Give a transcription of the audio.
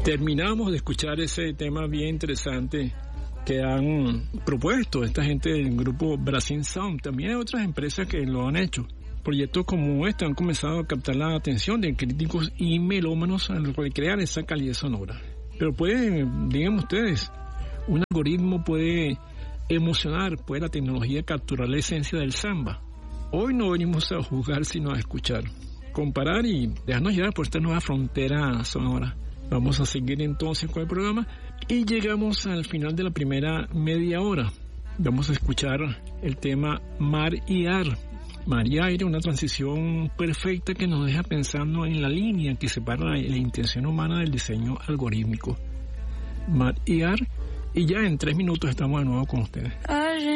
Terminamos de escuchar ese tema bien interesante que han propuesto esta gente del grupo Brasil Sound. También hay otras empresas que lo han hecho. Proyectos como este han comenzado a captar la atención de críticos y melómanos al recrear esa calidad sonora. Pero digan ustedes, un algoritmo puede emocionar, puede la tecnología capturar la esencia del samba. Hoy no venimos a juzgar, sino a escuchar, comparar y dejarnos llevar por esta nueva frontera sonora. Vamos a seguir entonces con el programa y llegamos al final de la primera media hora. Vamos a escuchar el tema Mar y Ar. Mar y Aire, una transición perfecta que nos deja pensando en la línea que separa la intención humana del diseño algorítmico. Mar y Ar, y ya en 3 minutos estamos de nuevo con ustedes.